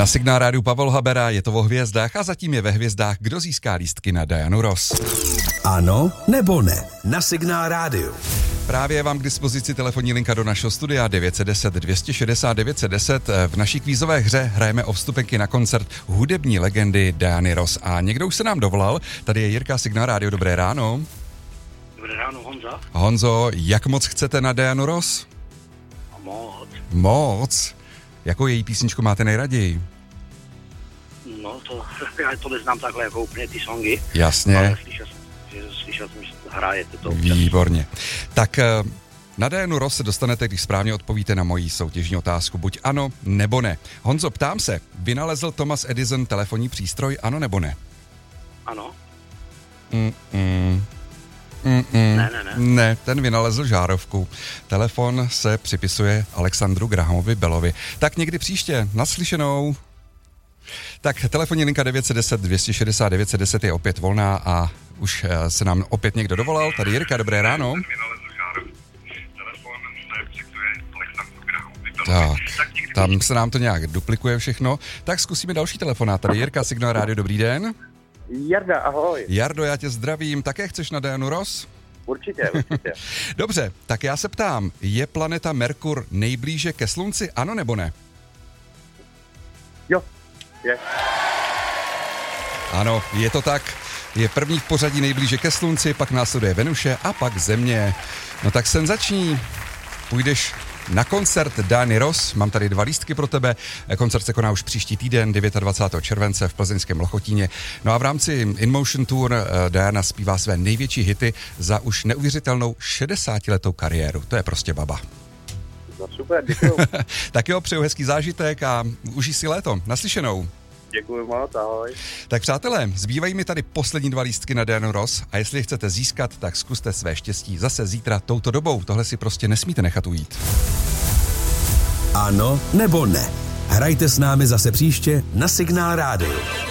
Na Signál rádiu Pavel Habera, je to o hvězdách a zatím je ve hvězdách, kdo získá lístky na Dianu Ross. Ano nebo ne? Na Signál rádiu. Právě je vám k dispozici telefonní linka do našeho studia 910 260 910. V naší kvízové hře hrajeme o vstupenky na koncert hudební legendy Diany Ross. A někdo už se nám dovolal, tady je Jirka, Signál rádio, dobré ráno. Dobré ráno, Honza. Honzo, jak moc chcete na Dianu Ross? Moc. Moc? Jakou její písničku máte nejraději? No, já to neznám takhle jako úplně ty songy. Jasně. Ale slyšel jsem, že hrajete to. Výborně. Tak na Dianu Ross se dostanete, když správně odpovíte na moji soutěžní otázku. Buď ano, nebo ne. Honzo, ptám se, vynalezl Thomas Edison telefonní přístroj, ano nebo ne? Ano. Ne. Ne, ten vynalezl žárovku. Telefon se připisuje Alexandru Grahamovi Bellovi. Tak někdy příště, naslyšenou. Tak telefonní linka 910 260 910 je opět volná a už se nám opět někdo dovolal. Tady Jirka, dobré ráno. Tak, tam se nám to nějak duplikuje všechno. Tak zkusíme další telefonát. Tady Jirka, Signál rádio, dobrý den. Jarda, ahoj. Jardo, já tě zdravím. Také chceš na Dianu Ross? Určitě. Dobře, tak já se ptám, je planeta Merkur nejblíže ke Slunci, ano nebo ne? Jo, je. Ano, je to tak. Je první v pořadí nejblíže ke Slunci, pak následuje Venuše a pak Země. No tak senzační. Půjdeš na koncert Diany Ross, mám tady 2 lístky pro tebe. Koncert se koná už příští týden, 29. července v plzeňském Lochotíně. No a v rámci InMotion Tour Diana zpívá své největší hity za už neuvěřitelnou 60letou kariéru. To je prostě baba. No super, děkuju. Tak jo, přeju hezký zážitek a užij si léto. Naslyšenou. Děkuju moc, ahoj. Tak přátelé, zbývají mi tady poslední 2 lístky na Dianu Ross a jestli je chcete získat, tak zkuste své štěstí zase zítra touto dobou. Tohle si prostě nesmíte nechat ujít. Ano nebo ne? Hrajte s námi zase příště na Signál rádiu.